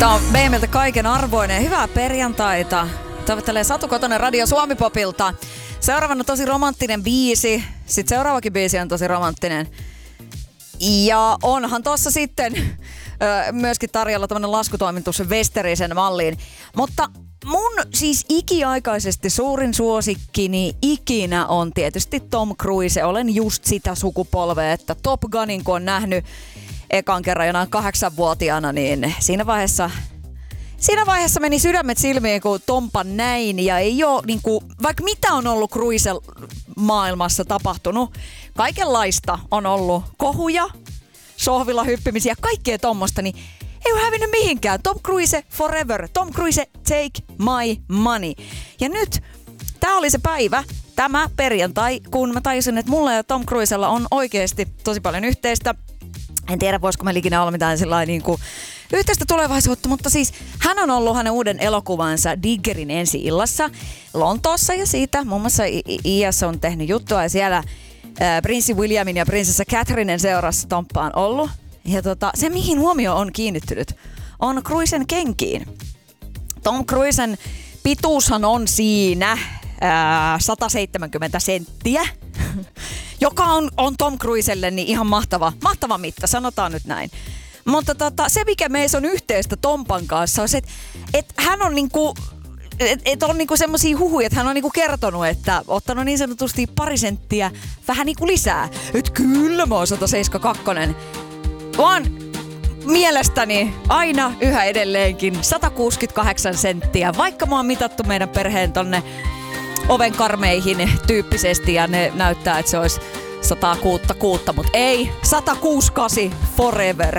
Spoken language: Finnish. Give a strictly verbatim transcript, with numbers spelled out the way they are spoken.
Tämä on B M:ltä kaiken arvoinen. Hyvää perjantaita. Toivottelee Satu Kotonen Radio Suomi-popilta. Seuraavana tosi romanttinen biisi. Sitten seuraavakin biisi on tosi romanttinen. Ja onhan tossa sitten ö, myöskin tarjolla tämmönen laskutoimitus Westerisen malliin. Mutta mun siis ikiaikaisesti suurin suosikkini ikinä on tietysti Tom Cruise. Olen just sitä sukupolvea, että Top Gunin kun on nähnyt ekan kerran jonain kahdeksanvuotiaana, niin siinä vaiheessa, siinä vaiheessa meni sydämet silmiin, kun Tompan näin. Ja ei oo, niin kuin, vaikka mitä on ollut Cruise-maailmassa tapahtunut, kaikenlaista on ollut kohuja, sohvilla hyppimisiä, kaikkea tommosta, niin ei ole hävinnyt mihinkään. Tom Cruise forever. Tom Cruise take my money. Ja nyt, tää oli se päivä, tämä perjantai, kun mä tajusin, että mulla ja Tom Cruisella on oikeasti tosi paljon yhteistä. En tiedä, voisiko meillä ikinä olla mitään sellainen niin kuin yhteistä tulevaisuutta, mutta siis hän on ollut hänen uuden elokuvansa Diggerin ensi-illassa Lontoossa ja siitä muun muassa I S on tehnyt juttua ja siellä ää, prinssi Williamin ja prinsessa Catherinen seurassa Tomppa on ollut. Ja tota, se mihin huomio on kiinnittynyt on Cruisen kenkiin. Tom Cruisen pituushan on siinä ää, sata seitsemänkymmentä senttiä. Joka on, on Tom Cruiselle niin ihan mahtava, mahtava mitta, sanotaan nyt näin. Mutta tota, se, mikä meissä on yhteistä Tompan kanssa, on se, että et hän on niinku, et, et on niinku semmosia huhuja, että hän on niinku kertonut, että ottanut niin sanotusti pari senttiä vähän niinku lisää. Että kyllä mä oon sata seitsemänkymmentäkaksi. Vaan mielestäni aina yhä edelleenkin sata kuusikymmentäkahdeksan senttiä, vaikka mä oon mitattu meidän perheen tonne oven karmeihin tyyppisesti ja ne näyttää, että se olisi sata kuusi kuusi, mutta ei, sata kuusikymmentäkahdeksan forever.